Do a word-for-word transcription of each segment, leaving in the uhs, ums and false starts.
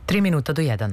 Tri minuta do jedan.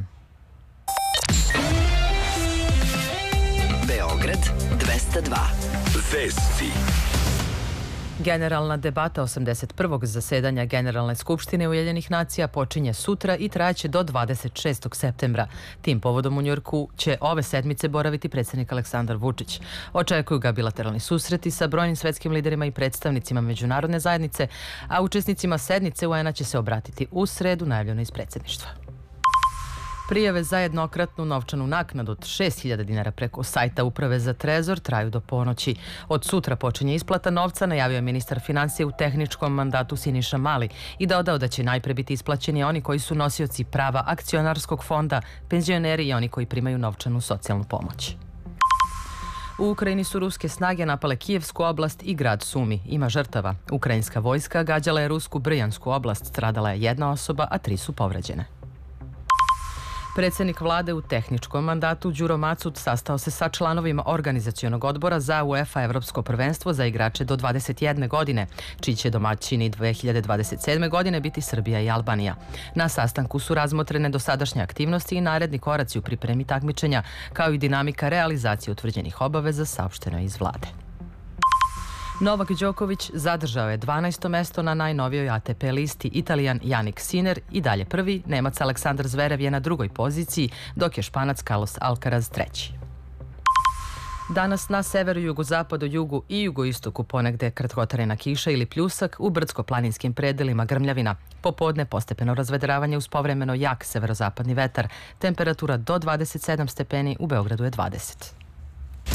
Beograd dvesta dva. Vesti. Generalna debata osamdeset prvog zasedanja Generalne skupštine Ujedinjenih nacija počinje sutra i trajaće do dvadeset šestog septembra. Tim povodom u Njujorku će ove sedmice boraviti predsjednik Aleksandar Vučić. Očekuju ga bilateralni susreti sa brojnim svetskim liderima i predstavnicima međunarodne zajednice, a učesnicima sednice U N-a će se obratiti u sredu, najavljeno iz predsjedništva. Prijave za jednokratnu novčanu naknadu od šest hiljada dinara preko sajta Uprave za trezor traju do ponoći. Od sutra počinje isplata novca, najavio je ministar financija u tehničkom mandatu Siniša Mali i dodao da će najpre biti isplaćeni oni koji su nosioci prava akcionarskog fonda, penzioneri i oni koji primaju novčanu socijalnu pomoć. U Ukrajini su ruske snage napale Kijevsku oblast i grad Sumi. Ima žrtava. Ukrajinska vojska gađala je rusku Brjansku oblast, stradala je jedna osoba, a tri su povređene. Predsjednik vlade u tehničkom mandatu Đuro Macud sastao se sa članovima organizacionog odbora za UEFA Evropsko prvenstvo za igrače do dvadeset jedne godine, čiji će domaćini dve hiljade dvadeset sedme godine biti Srbija i Albanija. Na sastanku su razmotrene dosadašnje aktivnosti i naredni koraci u pripremi takmičenja, kao i dinamika realizacije utvrđenih obaveza, saopšteno je iz vlade. Novak Đoković zadržao je dvanaesto mesto na najnovijoj A T P listi. Italijan Jannik Sinner i dalje prvi, Nemac Aleksandar Zverev je na drugoj poziciji, dok je Španac Carlos Alcaraz treći. Danas na severu, jugozapadu, jugu i jugoistoku ponegde kratkotrajna kiša ili pljusak, u brdsko-planinskim predelima grmljavina. Popodne postepeno razvedravanje uz povremeno jak severozapadni vetar. Temperatura do dvadeset sedam stepeni, u Beogradu je dvadeset.